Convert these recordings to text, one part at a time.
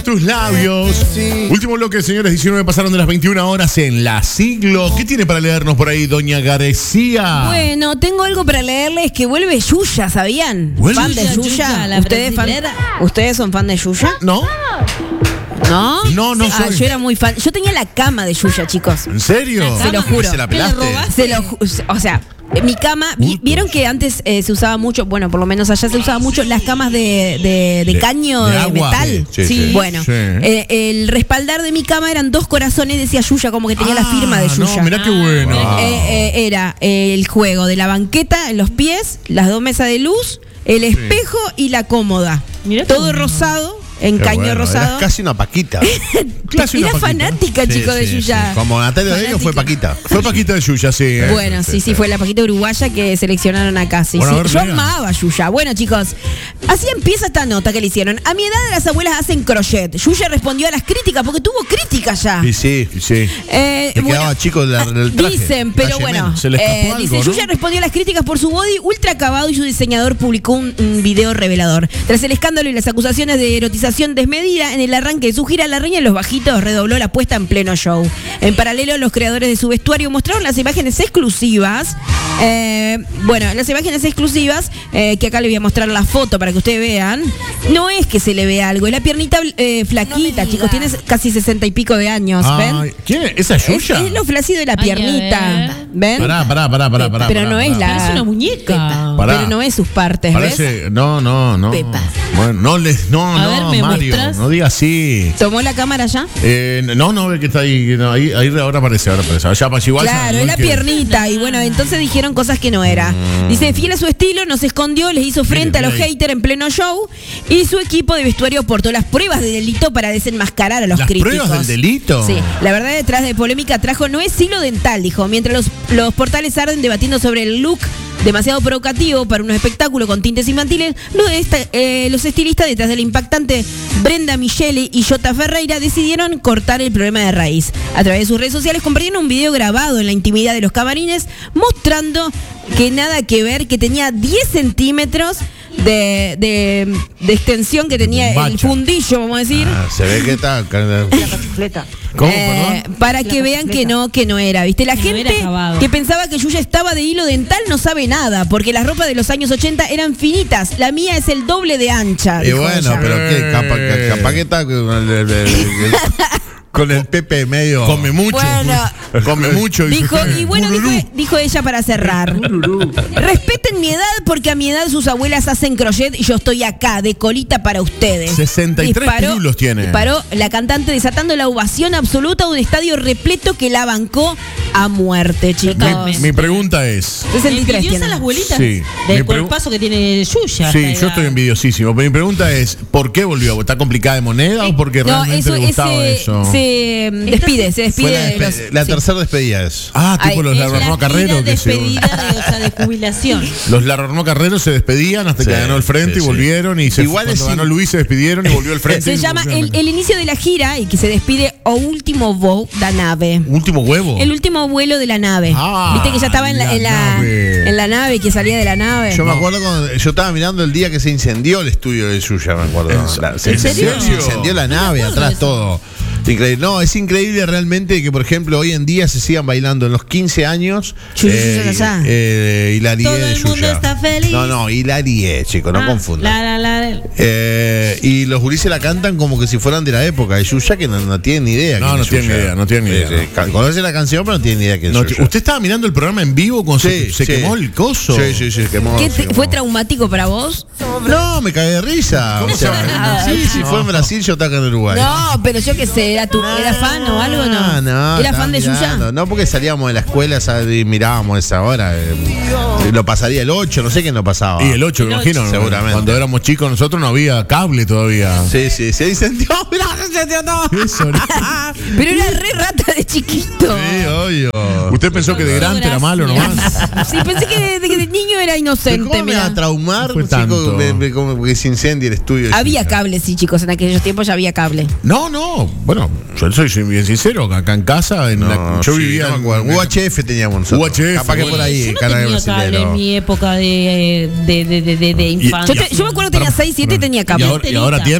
Tus labios. Sí. Último bloque, señores, 19 pasaron de las 21 horas en la siglo. ¿Qué tiene para leernos por ahí, doña García? Bueno, tengo algo para leerles que vuelve Yuya, ¿sabían? ¿Fan de Yuya? ¿Ustedes son fan de Yuya? No. ¿No? No soy. Yo era muy fan. Yo tenía la cama de Yuya, chicos. ¿En serio? Se lo juro. ¿Se la pelaste? O sea, mi cama, vieron que antes se usaba mucho, bueno, por lo menos allá se usaba mucho las camas de caño de metal. Sí. Bueno, sí. El respaldar de mi cama eran 2 corazones, decía Yuya, como que tenía la firma de Yuya. No, mirá qué bueno. Era el juego de la banqueta en los pies, las 2 mesas de luz, el espejo y la cómoda. Mirá todo rosado. En qué caño rosado. Eras casi una Paquita. Era fanática, chicos, de Yuya. Sí. Como Natalia de ellos fue Paquita. Fue Paquita de Yuya, sí. Bueno, sí, fue la Paquita uruguaya que seleccionaron acá. Sí, bueno, sí. Yo amaba a Yuya. Bueno, chicos, así empieza esta nota que le hicieron. A mi edad las abuelas hacen crochet. Yuya respondió a las críticas porque tuvo críticas ya. Y sí. Le quedaba chico el traje. Dicen, pero bueno. Se le escapó algo, dice, ¿no? Yuya respondió a las críticas por su body ultra acabado y su diseñador publicó un video revelador. Tras el escándalo y las acusaciones de erotización desmedida, en el arranque de su gira, la reina de los bajitos redobló la apuesta en pleno show. En paralelo, los creadores de su vestuario mostraron las imágenes exclusivas. Que acá les voy a mostrar la foto para que ustedes vean. No es que se le vea algo, es la piernita flaquita, chicos, tiene casi 60 y pico de años. ¿Ven? ¿Quién es? ¿Esa es Yuya? Es lo flácido de la piernita. ¿Ven? Pará. Pero no es la. Es una muñeca. Pero no es sus partes, Parece, ¿ves? No. Pepa. Bueno, A ver, ¿me Mario, muestras? no diga así. ¿Tomó la cámara ya? No, ve que está ahí. No, ahí ahora aparece. Allá para igual. Claro, es la piernita. Y bueno, entonces dijeron cosas que no era. Dice, fiel a su estilo, no se escondió, les hizo frente a los haters en pleno show. Y su equipo de vestuario aportó las pruebas de delito para desenmascarar a los críticos. ¿Las pruebas del delito? Sí, la verdad detrás de polémica trajo no es hilo dental, dijo. Mientras los portales arden debatiendo sobre el look demasiado provocativo para unos espectáculos con tintes infantiles, los estilistas detrás de la impactante Brenda Michele y Jota Ferreira decidieron cortar el problema de raíz. A través de sus redes sociales compartieron un video grabado en la intimidad de los camarines mostrando que nada que ver, que tenía 10 centímetros de extensión que tenía el fundillo, vamos a decir. Se ve que está. ¿Cómo, perdón? Para que vean que no era, ¿viste? La gente que pensaba que Yuya estaba de hilo dental no sabe nada, porque las ropas de los años 80 eran finitas. La mía es el doble de ancha. Y bueno, ella. pero ¿qué? Capaz que está con el Pepe medio. Come mucho. Bueno, Come mucho. Dijo ella para cerrar. Respeten mi edad porque a mi edad sus abuelas hacen crochet y yo estoy acá de colita para ustedes. 63 pirulos tiene. Disparó la cantante desatando la ovación absoluta de un estadio repleto que la bancó a muerte, chicos. Mi pregunta es... 63 tiene. las abuelitas Sí. del cuerpazo que tiene Yuya. Sí, yo estoy envidiosísimo. Pero mi pregunta es, ¿por qué volvió? ¿Está complicada de moneda o porque realmente le gustaba eso? Se despide Fue la tercera despedida es. Tipo los Larronó Carrero. Despedida de jubilación. Los Larronó Carrero se despedían hasta que ganó el frente y volvieron. Y cuando ganó Luis se despidieron y volvió el frente. Se llama el inicio de la gira y que se despide o último voo da nave. ¿Último huevo? El último vuelo de la nave. Viste que ya estaba en la nave, que salía de la nave. Yo me acuerdo cuando yo estaba mirando el día que se incendió el estudio de Yuya, me acuerdo. Se incendió la nave, atrás todo. Increíble. No, es increíble realmente que, por ejemplo, hoy en día se sigan bailando en los 15 años Hilarie de Yuya. No, Hilarie, chicos, no confundan. Y los gurises la cantan como que si fueran de la época de Yuya, que no tienen ni idea. No tienen ni idea. Conocen la canción, pero no tienen ni idea quién es Yuya. ¿Usted estaba mirando el programa en vivo cuando se quemó el coso? Sí, quemó. ¿Fue traumático para vos? No, me cagué de risa. O sea, sí, fue en Brasil, yo estaba acá en Uruguay. No, pero yo qué sé, ¿era fan o algo? No. ¿Era fan de Yuya? No, porque salíamos de la escuela y mirábamos esa hora. Lo pasaría el 8, no sé quién lo pasaba. Y el 8, me imagino. Seguramente. Cuando éramos chicos nosotros no había cable todavía. Sí, se incendió. Mirá, se incendió todo. Pero era re rata de chiquito. Sí, obvio. ¿Usted pensó que de grande era malo nomás? Sí, pensé que de niño era inocente. ¿Cómo me va a traumar, chico, como que se incendie el estudio? Había cable, sí, chicos, en aquellos tiempos ya había cable. No, bueno, yo soy bien sincero, acá en casa, yo vivía en UHF teníamos nosotros. UHF. Capaz que por ahí, yo no tenía cable en mi época de infancia. Yo me acuerdo que tenía 6, 7 y tenía cable. ¿Y ahora tiene?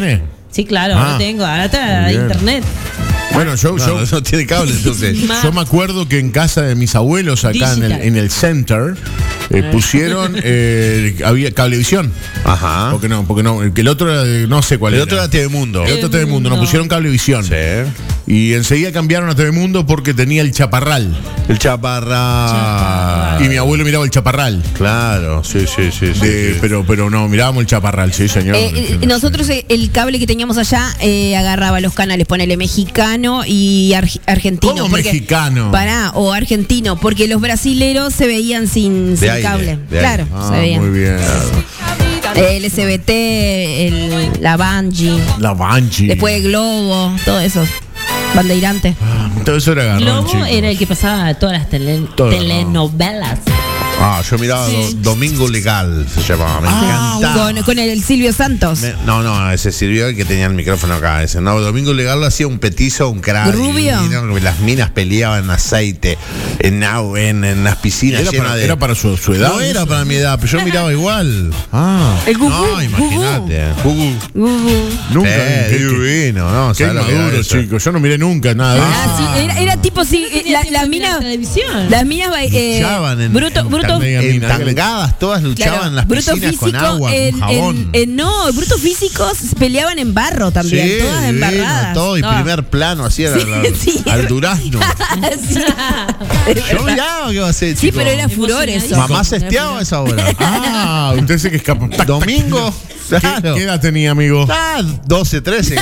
Sí, claro, Ah, no tengo. Ahora está muy bien. internet. Bueno, No tiene cable, entonces. yo me acuerdo que en casa de mis abuelos, acá Digital. en el center, pusieron, había cablevisión. Ajá. Porque no, que el otro era no sé cuál El era. otro era TV Mundo. El otro TV Mundo, nos Mundo. pusieron cablevisión. Sí. Y enseguida cambiaron a TV Mundo porque tenía el chaparral. El Chaparral. Y mi abuelo miraba el chaparral. Claro, sí. Pero no, mirábamos el chaparral, sí, señor. Nosotros el cable que teníamos allá agarraba los canales, ponele mexicano y argentino. ¿Cómo porque- mexicano? O argentino, porque los brasileros se veían sin aire, cable. de Claro, Ah, se veían. muy bien. El SBT, la Banji, La Banshee. después Globo, todo eso. Bandeirante. Todo eso era garrón, Globo chicos. era el que pasaba todas las Todo, telenovelas. Ah, yo miraba Domingo Legal, se llamaba. Me encantaba. Con el Silvio Santos. No, ese sirvió el que tenía el micrófono acá. Ese. No, Domingo Legal lo hacía un petizo, un crack. ¿Rubio? Y las minas peleaban en aceite, en las piscinas Era llenas para, de. era para su edad. No era para mi edad, pero yo miraba igual. Ah, El Gugú. No, imagínate. nunca. Divino, ¿no? Qué ¿Sabes lo que inmaduro, era eso? chicos. Yo no miré nunca nada de eso. Sí, era tipo, sí, las minas. televisión. Las minas Luchaban en, bruto, en tangadas, todas luchaban claro, en las bruto piscinas físico con agua, con jabón. no, brutos físicos peleaban en barro también, Sí, todas divino, embarradas. todo, y No. primer plano, así era Sí. al durazno. Sí. Yo miraba qué va a ser, Sí, chico. pero era furor eso. Mamá se esteaba a esa hora. Ah, usted se que escapó. Tac, tac. Domingo, claro. ¿Qué edad tenía, amigo? 12, 13.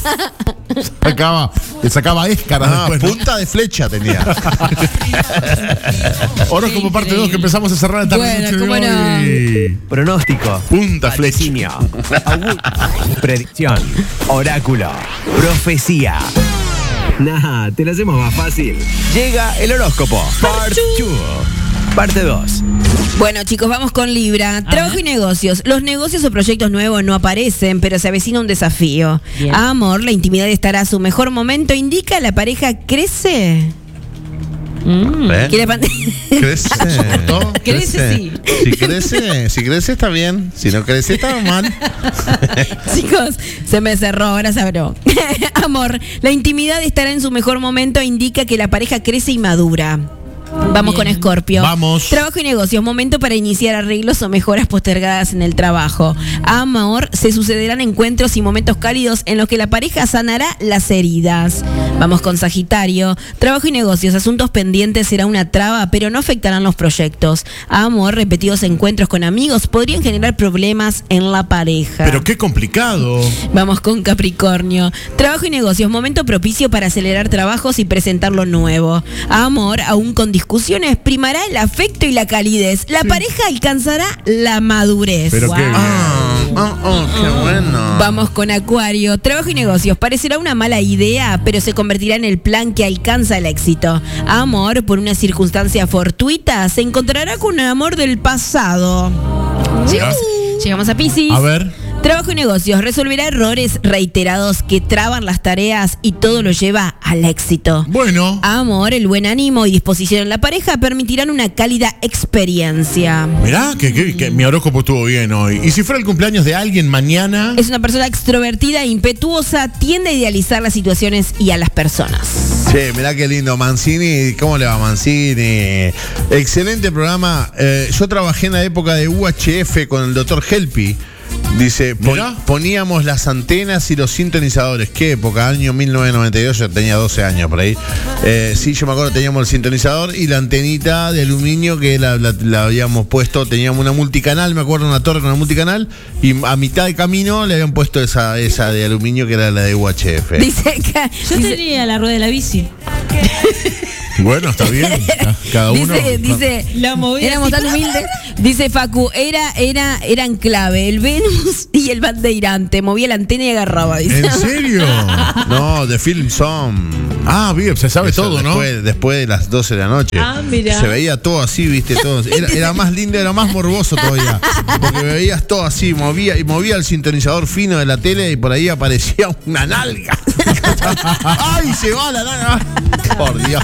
Le sacaba éscaras Ah, después, ¿no? punta de flecha tenía. Horóscopo parte 2 que empezamos a cerrar la tarde. Bueno, noche de cómo no. hoy. Pronóstico. Punta flecha. Vaticinio. Predicción. Oráculo. Profecía. Nah, te lo hacemos más fácil. Llega el horóscopo. Part 2. Parte 2. Bueno, chicos, vamos con Libra. Trabajo y negocios. Los negocios o proyectos nuevos no aparecen, pero se avecina un desafío. Bien. Amor, la intimidad estará a su mejor momento. ¿Indica la pareja crece? ¿Eh? ¿Quiere pan- Crece. ¿No? Crece, sí. Si crece está bien. Si no crece está mal. Chicos, se me cerró, ahora se abrió. Amor, la intimidad estará en su mejor momento. Indica que la pareja crece y madura. Vamos Bien. con Escorpio. Vamos. Trabajo y negocios, momento para iniciar arreglos o mejoras postergadas en el trabajo. Amor, se sucederán encuentros y momentos cálidos en los que la pareja sanará las heridas. Vamos con Sagitario. Trabajo y negocios, asuntos pendientes será una traba, pero no afectarán los proyectos. Amor, repetidos encuentros con amigos podrían generar problemas en la pareja. Pero qué complicado. Vamos con Capricornio. Trabajo y negocios, momento propicio para acelerar trabajos y presentar lo nuevo. Amor, aún con discusiones, primará el afecto y la calidez. La pareja alcanzará la madurez. Pero qué bien. Qué bueno. Vamos con Acuario. Trabajo y negocios. Parecerá una mala idea, pero se convertirá en el plan que alcanza el éxito. Amor, por una circunstancia fortuita, se encontrará con un amor del pasado. Llegamos a Piscis. A ver. Trabajo y negocios. Resolverá errores reiterados que traban las tareas y todo lo lleva al éxito. Bueno. Amor, el buen ánimo y disposición en la pareja permitirán una cálida experiencia. Mirá, que mi horóscopo estuvo bien hoy. Y si fuera el cumpleaños de alguien mañana. Es una persona extrovertida e impetuosa, tiende a idealizar las situaciones y a las personas. Che, mirá qué lindo. Mancini, ¿cómo le va Mancini? Excelente programa. Yo trabajé en la época de UHF con el doctor Helpi. Dice, Mirá. poníamos las antenas y los sintonizadores. ¿Qué época? Año 1992, yo tenía 12 años por ahí. Sí, yo me acuerdo, teníamos el sintonizador y la antenita de aluminio que la habíamos puesto. Teníamos una multicanal, me acuerdo, una torre con una multicanal. Y a mitad de camino le habían puesto esa de aluminio que era la de UHF. Dice que. Yo tenía la rueda de la bici. Bueno, está bien. Cada uno. Dice, La movida éramos así. tan humildes. Dice Facu, eran clave el Venus y el Bandeirante. Movía la antena y agarraba. Dice. ¿En serio? No, de Film Som. Ah, bien, se sabe Eso todo, ¿no? Después de las 12 de la noche. Ah, mira. Se veía todo así, viste, todo. Era más lindo, era más morboso todavía. Porque veías todo así, movía el sintonizador fino de la tele y por ahí aparecía una nalga. ¡Ay, se va la nalga! Por Dios.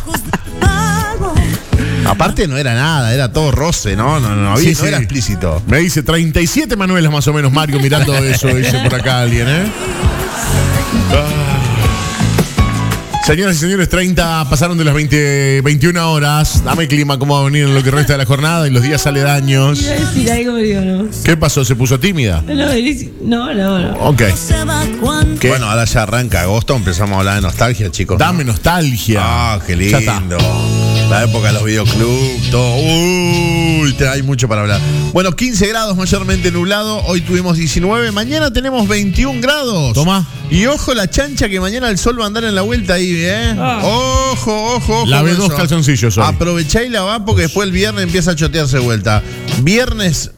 Aparte no era nada, era todo roce, ¿no? No había, Sí, no era sí. explícito. Me dice 37 Manuelas más o menos, Mario, mirando eso, dice por acá alguien, ¿eh? Señoras y señores, 30 pasaron de las 21 horas. Dame clima, cómo va a venir en lo que resta de la jornada y los días aledaños. Iba a decir algo, pero digo, no. ¿Qué pasó? ¿Se puso tímida? No. Ok. ¿Qué? Bueno, ahora ya arranca agosto, empezamos a hablar de nostalgia, chicos. Dame nostalgia. Ah, qué Ya está. lindo. La época de los videoclubs, todo. Uy, hay mucho para hablar. Bueno, 15 grados mayormente nublado. Hoy tuvimos 19. Mañana tenemos 21 grados. Toma. Y ojo la chancha que mañana el sol va a andar en la vuelta ahí, ¿eh? Ojo. Lavé con 2 eso. calzoncillos hoy. Aprovechá y lavá porque después el viernes empieza a chotearse de vuelta. Viernes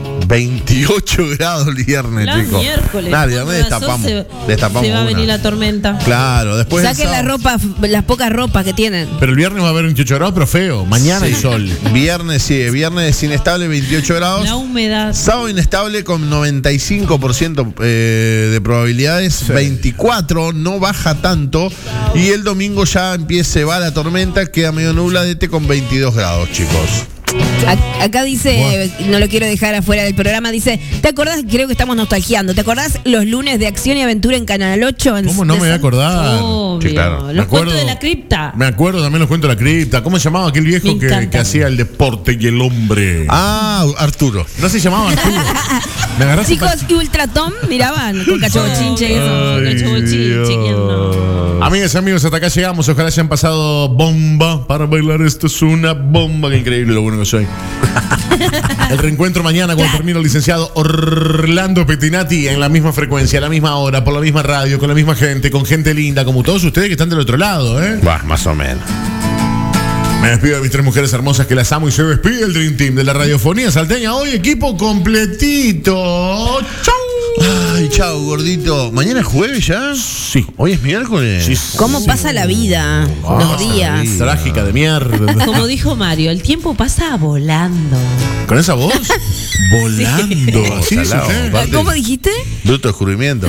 28 grados el viernes, La chicos. miércoles. Nada, viernes destapamos. Destapamos Se va a venir una. la tormenta. Claro, después el Saquen la sábado. ropa, las pocas ropas que tienen. Pero el viernes va a haber 28 grados, pero feo. Mañana hay sol. Viernes, sí, viernes inestable, 28 grados. La humedad. Sábado inestable con 95% de probabilidades, 24, no baja tanto. Y el domingo ya se va la tormenta, queda medio nubladete con 22 grados, chicos. Acá dice, no lo quiero dejar afuera del programa, dice, ¿te acordás? Creo que estamos nostalgiando. ¿Te acordás los lunes de Acción y Aventura en Canal 8? ¿Cómo no me voy a acordar? Obvio. Sí, claro. Me Los acuerdo- cuentos de la cripta. Me acuerdo también los cuentos de la cripta. ¿Cómo se llamaba aquel viejo Me que encanta. hacía el deporte y el hombre? Ah, Arturo. No se llamaba Arturo. Me agarraste Chicos, y Ultratón miraban con Cacho Bochinche. Eso, Cacho Bochinche, ¿quién no? Amigas y amigos, hasta acá llegamos. Ojalá hayan pasado bomba para bailar. Esto es una bomba. Qué increíble lo bueno que soy. El reencuentro mañana cuando termine el licenciado Orlando Pettinati en la misma frecuencia, a la misma hora, por la misma radio, con la misma gente, con gente linda, como todos ustedes que están del otro lado, ¿eh? Bah, más o menos. Me despido de mis 3 mujeres hermosas que las amo y se despide el Dream Team de la radiofonía salteña. Hoy equipo completito. ¡Chau! Ay, chao, gordito. ¿Mañana es jueves ya? Sí. ¿Hoy es miércoles? Sí. ¿Cómo pasa la vida? Los días. Trágica de mierda. Como dijo Mario, el tiempo pasa volando. ¿Con esa voz? Volando. Así es Salado. usted. Aparte- ¿Cómo dijiste? Bruto descubrimiento.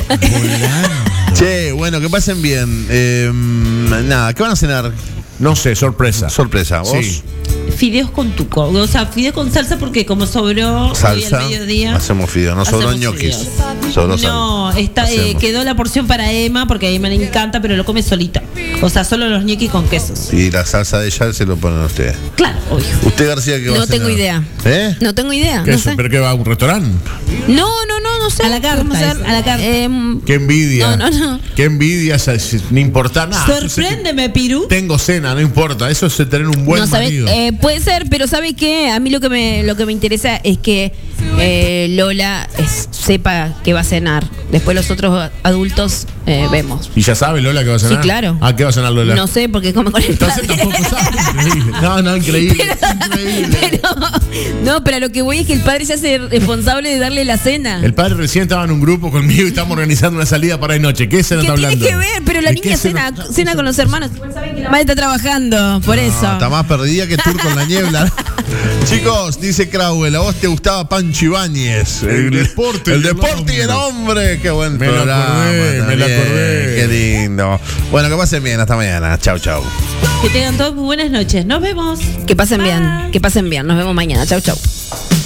Che, bueno, que pasen bien. Nada, ¿qué van a cenar? No sé, sorpresa. Sorpresa, ¿vos? Sí. Fideos con tuco. O sea, fideos con salsa porque como sobró Salsa. hoy al mediodía. Hacemos fideos, no sobró hacemos ñoquis. fideos. Sobró No, sal. Hacemos. quedó la porción para Emma porque a Emma le encanta, pero lo come solita. O sea, solo los ñoquis con quesos. Y la salsa de ella se lo ponen a ustedes. Claro, obvio. ¿Usted, García, qué va a No cenar? tengo idea. ¿Eh? No tengo idea. ¿Qué No es? sé. ¿Pero qué va a un restaurante? No sé. A la carta Vamos es, a la carta. Qué envidia. No. Qué envidia, no importa nada. Sorpréndeme, Pirú. Tengo cena, no importa. Eso es tener un buen No, ¿sabe? marido. Puede ser, pero ¿sabe qué? A mí lo que me interesa es que Lola sepa que va a cenar. Después los otros adultos vemos. ¿Y ya sabe Lola que va a cenar? Sí, claro. ¿Ah, qué va a cenar Lola? No sé, porque come con el Entonces padre. tampoco sabe. Increíble. No, increíble. Increíble. Pero lo que voy es que el padre se hace responsable de darle la cena. El padre recién estaba en un grupo conmigo y estamos organizando una salida para de noche. ¿Qué cena ¿Qué está tiene hablando? que ver? Pero la ¿De qué niña cena con los hermanos. La madre está trabajando, por eso. Está más perdida que Turco en la niebla. Chicos, dice Crowell, a vos te gustaba Pancho Ibáñez. El deporte y El el deporte y el hombre. Qué buen Me lo programa. acordé, me lo también. acordé. Qué lindo. Bueno, que pasen bien. Hasta mañana. Chau, chau. Que tengan todos muy buenas noches. Nos vemos. Que pasen bien, Bye. que pasen bien. Nos vemos mañana. Chau, chau.